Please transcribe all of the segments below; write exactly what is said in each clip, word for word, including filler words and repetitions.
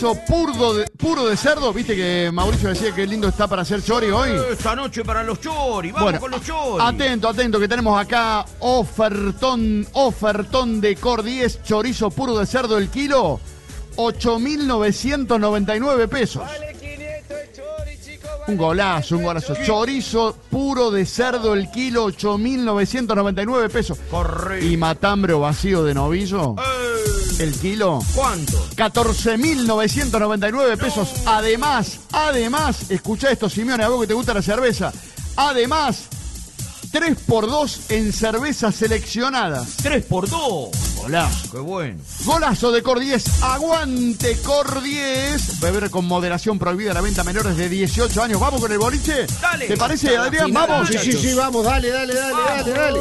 Puro de, puro de cerdo, viste que Mauricio decía que lindo está para hacer chori hoy. Esta noche para los choris, vamos bueno, con los choris. Atento, atento, que tenemos acá ofertón, ofertón de Cor diez, chorizo puro de cerdo el kilo, ocho mil novecientos noventa y nueve pesos. Vale quinientos el chori, chicos. Vale Un golazo, un golazo. Chorizo puro de cerdo el kilo, ocho mil novecientos noventa y nueve pesos. Correcto. Y matambre o vacío de novillo, Eh, el kilo, ¿Cuánto? catorce mil novecientos noventa y nueve pesos. No. Además, además, escuchá esto, Simeone, a vos que te gusta la cerveza. Además, tres por dos en cervezas seleccionadas. tres por dos. Golazo. Qué bueno. Golazo de Cor diez. Aguante Cor diez. Beber con moderación, prohibida la venta a menores de dieciocho años. ¿Vamos con el boliche? Dale. ¿Te parece, Adrián? Final, Vamos. Sí, sí, sí, vamos, dale, dale, dale, dale, dale.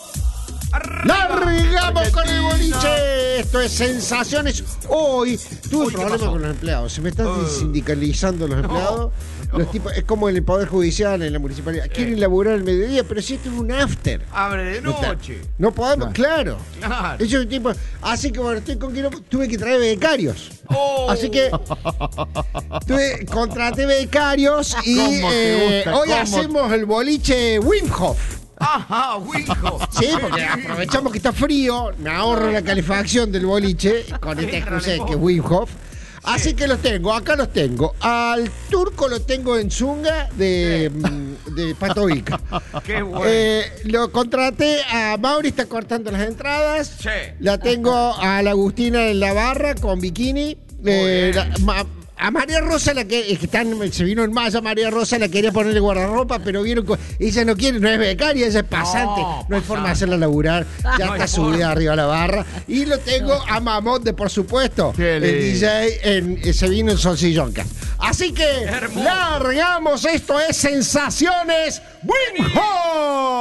Arriba. Largamos con el boliche. Esto es Sensaciones. Hoy tuve Hoy, ¿qué problemas pasó? con los empleados. Se me están Eh. sindicalizando los empleados. Los tipos, es como en el Poder Judicial, en la municipalidad. Quieren laburar al mediodía, pero si esto es un after. Abre de noche. No podemos, claro. Claro. Eso es tipo. Así que bueno, estoy con que no- tuve que traer becarios. Oh. Así que tuve, contraté becarios y ¿Cómo te eh, gusta? hoy ¿Cómo? hacemos el boliche Wim Hof. Ajá, Winco. Sí, porque aprovechamos que está frío, me ahorro la calefacción del boliche con esta excusa de que es Wim Hof. Así que los tengo, acá los tengo. Al turco lo tengo en Zunga de, mm, de Patovica. Qué bueno. Eh, lo contraté a Mauri, está cortando las entradas. Sí. La tengo a la Agustina en la barra con bikini. Eh, bien. la- ma- a María Rosa, la que, es que están, se vino en malla, María Rosa la quería ponerle guardarropa, pero vieron que ella no quiere, no es becaria, ella es pasante. No, No, hay forma de pasante. hacerla laburar. Ya No está hay subida forma. arriba a la barra. Y lo tengo a Mamonte, por supuesto. Qué El lindo. D J en, eh, se vino en Solsillonca. Así que Hermoso. largamos, esto es Sensaciones Wim Hof.